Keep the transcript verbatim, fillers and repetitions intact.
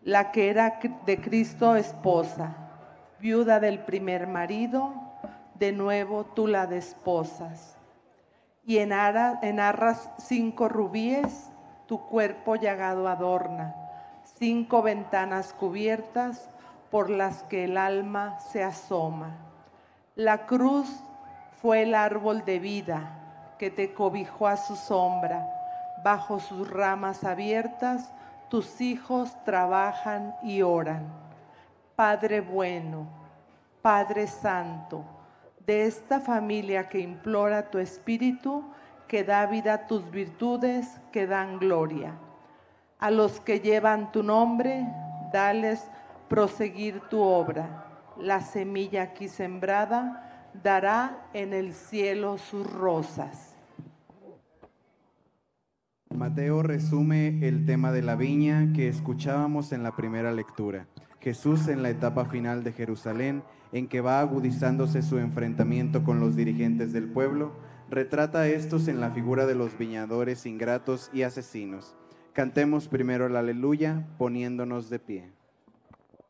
la que era de Cristo esposa, viuda del primer marido, de nuevo tú la desposas. Y en, ara, en arras cinco rubíes, tu cuerpo llagado adorna, cinco ventanas cubiertas por las que el alma se asoma. La cruz fue el árbol de vida que te cobijó a su sombra, bajo sus ramas abiertas, tus hijos trabajan y oran. Padre bueno, Padre santo, de esta familia que implora tu espíritu, que da vida a tus virtudes, que dan gloria. A los que llevan tu nombre, dales proseguir tu obra. La semilla aquí sembrada dará en el cielo sus rosas. Mateo resume el tema de la viña que escuchábamos en la primera lectura. Jesús en la etapa final de Jerusalén, en que va agudizándose su enfrentamiento con los dirigentes del pueblo, retrata a estos en la figura de los viñadores ingratos y asesinos. Cantemos primero el aleluya poniéndonos de pie.